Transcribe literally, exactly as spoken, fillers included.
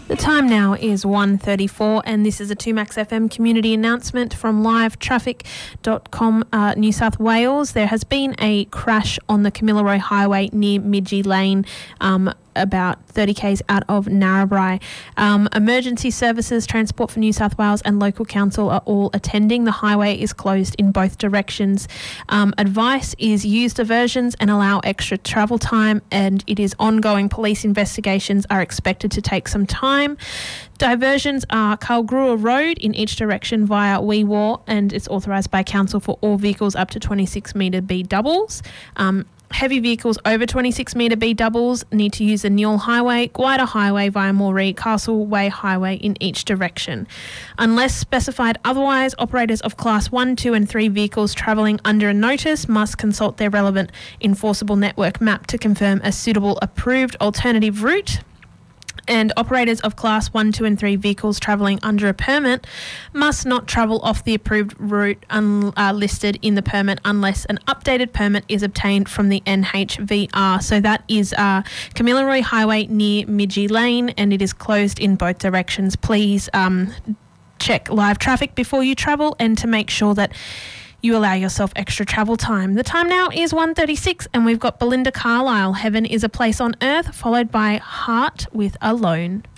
The time now is one thirty-four and this is a two Max F M community announcement from live traffic dot com uh, New South Wales. There has been a crash on the Kamilaroi Highway near Midgie Lane, um, about thirty kays out of Narrabri. Um, emergency services, Transport for New South Wales and local council are all attending. The highway is closed in both directions. Um, advice is use diversions and allow extra travel time, and it is ongoing. Police investigations are expected to take some time. Diversions are Kalgrua Road in each direction via Wee Waa, and it's authorised by council for all vehicles up to twenty-six metre B doubles. Um, Heavy vehicles over twenty-six metre B doubles need to use the Newell Highway, Guida Highway via Moree, Castleway Highway in each direction. Unless specified otherwise, operators of Class one, two and three vehicles travelling under a notice must consult their relevant enforceable network map to confirm a suitable approved alternative route. And operators of Class one, two and three vehicles travelling under a permit must not travel off the approved route un- uh, listed in the permit unless an updated permit is obtained from the N H V R. So that is uh, Kamilaroi Highway near Midgie Lane, and it is closed in both directions. Please um, check live traffic before you travel and to make sure that you allow yourself extra travel time. The time now is one thirty-six and we've got Belinda Carlisle, Heaven is a Place on Earth, followed by Heart with Alone.